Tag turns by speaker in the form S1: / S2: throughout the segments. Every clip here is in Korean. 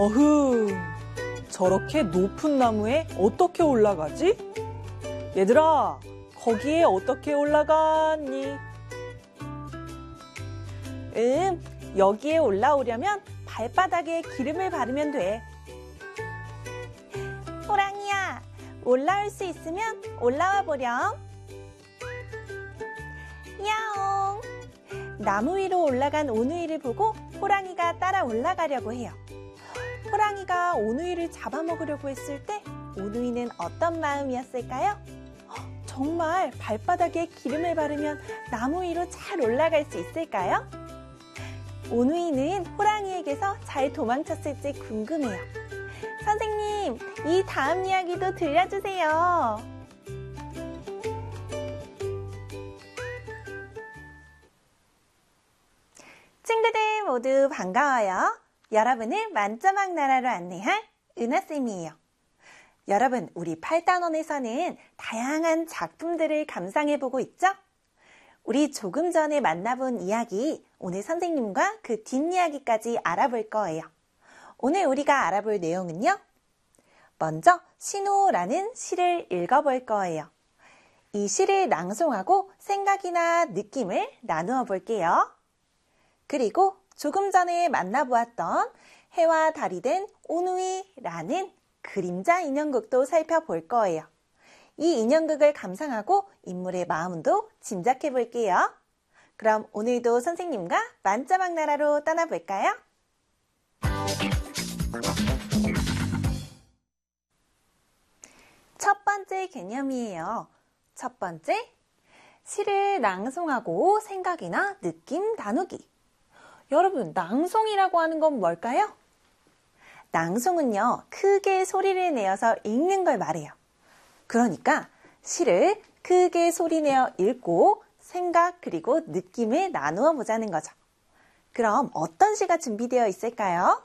S1: 어흥, 저렇게 높은 나무에 어떻게 올라가지? 얘들아, 거기에 어떻게 올라가니?
S2: 여기에 올라오려면 발바닥에 기름을 바르면 돼. 호랑이야, 올라올 수 있으면 올라와 보렴. 야옹! 나무 위로 올라간 오누이를 보고 호랑이가 따라 올라가려고 해요. 호랑이가 오누이를 잡아먹으려고 했을 때 오누이는 어떤 마음이었을까요? 정말 발바닥에 기름을 바르면 나무 위로 잘 올라갈 수 있을까요? 오누이는 호랑이에게서 잘 도망쳤을지 궁금해요. 선생님, 이 다음 이야기도 들려주세요. 친구들 모두 반가워요. 여러분을 만점학 나라로 안내할 은하쌤이에요. 여러분, 우리 8단원에서는 다양한 작품들을 감상해보고 있죠? 우리 조금 전에 만나본 이야기, 오늘 선생님과 그 뒷이야기까지 알아볼 거예요. 오늘 우리가 알아볼 내용은요. 먼저 신호라는 시를 읽어볼 거예요. 이 시를 낭송하고 생각이나 느낌을 나누어 볼게요. 그리고 조금 전에 만나보았던 해와 달이 된 오누이라는 그림자 인형극도 살펴볼 거예요. 이 인형극을 감상하고 인물의 마음도 짐작해 볼게요. 그럼 오늘도 선생님과 만점학 나라로 떠나볼까요? 첫 번째 개념이에요. 첫 번째, 시를 낭송하고 생각이나 느낌 나누기. 여러분, 낭송이라고 하는 건 뭘까요? 낭송은요, 크게 소리를 내어서 읽는 걸 말해요. 그러니까 시를 크게 소리내어 읽고 생각 그리고 느낌을 나누어 보자는 거죠. 그럼 어떤 시가 준비되어 있을까요?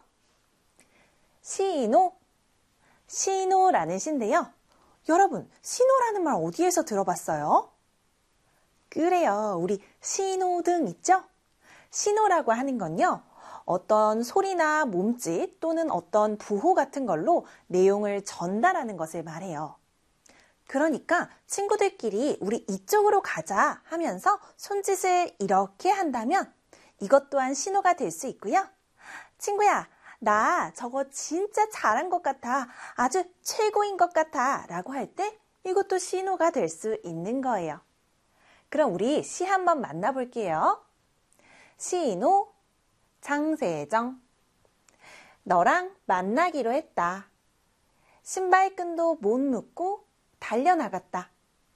S2: 시노, 신호라는 시인데요. 여러분, 신호라는 말 어디에서 들어봤어요? 그래요, 우리 신호등 있죠? 신호라고 하는 건요, 어떤 소리나 몸짓 또는 어떤 부호 같은 걸로 내용을 전달하는 것을 말해요. 그러니까 친구들끼리 우리 이쪽으로 가자 하면서 손짓을 이렇게 한다면 이것 또한 신호가 될 수 있고요. 친구야, 나 저거 진짜 잘한 것 같아. 아주 최고인 것 같아. 라고 할 때 이것도 신호가 될 수 있는 거예요. 그럼 우리 시 한번 만나볼게요. 신호, 장세정. 너랑 만나기로 했다. 신발끈도 못 묶고 달려나갔다.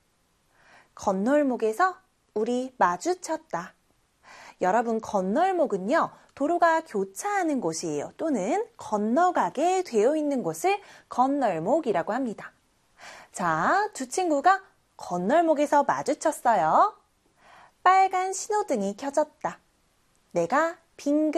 S2: 건널목에서 우리 마주쳤다. 여러분, 건널목은요, 도로가 교차하는 곳이에요. 또는 건너가게 되어 있는 곳을 건널목이라고 합니다. 자, 두 친구가 건널목에서 마주쳤어요. 빨간 신호등이 켜졌다. 내가 빙글